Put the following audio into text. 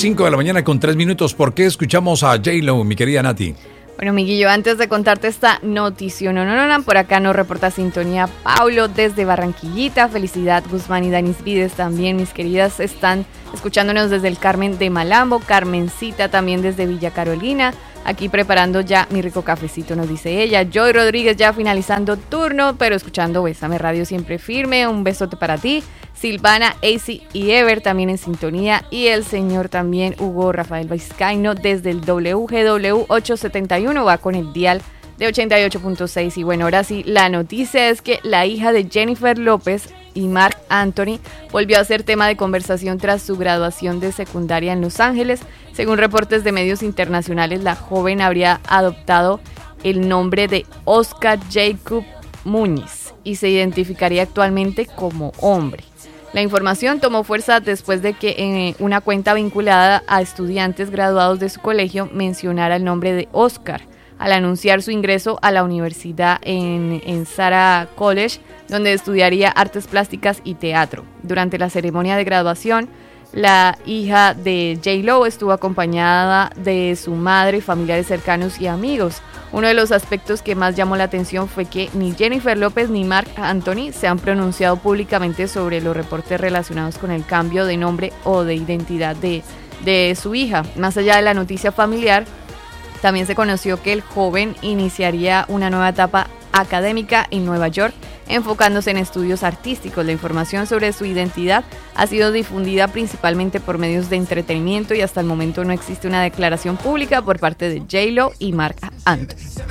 5 de la mañana con 3 minutos. ¿Por qué escuchamos a J-Lo, mi querida Nati? Bueno, Miguillo, antes de contarte esta noticia, por acá nos reporta sintonía Paulo desde Barranquillita, Felicidad Guzmán y Danis Vides también, mis queridas, están escuchándonos desde el Carmen de Malambo, Carmencita también desde Villa Carolina, aquí preparando ya mi rico cafecito, nos dice ella. Joy Rodríguez ya finalizando turno, pero escuchando Bésame Radio siempre firme, un besote para ti. Silvana, AC y Ever también en sintonía, y el señor también Hugo Rafael Vizcaíno desde el WGW 871 va con el dial de 88.6. Y bueno, ahora sí, la noticia es que la hija de Jennifer López y Marc Anthony volvió a ser tema de conversación tras su graduación de secundaria en Los Ángeles. Según reportes de medios internacionales, la joven habría adoptado el nombre de Oscar Jacob Muñiz y se identificaría actualmente como hombre. La información tomó fuerza después de que una cuenta vinculada a estudiantes graduados de su colegio mencionara el nombre de Oscar al anunciar su ingreso a la universidad en Sarah College, donde estudiaría artes plásticas y teatro. Durante la ceremonia de graduación, la hija de J-Lo estuvo acompañada de su madre, familiares cercanos y amigos. Uno de los aspectos que más llamó la atención fue que ni Jennifer López ni Marc Anthony se han pronunciado públicamente sobre los reportes relacionados con el cambio de nombre o de identidad de su hija. Más allá de la noticia familiar, también se conoció que el joven iniciaría una nueva etapa académica en Nueva York, enfocándose en estudios artísticos. La información sobre su identidad ha sido difundida principalmente por medios de entretenimiento y hasta el momento no existe una declaración pública por parte de J-Lo y Marc Anthony.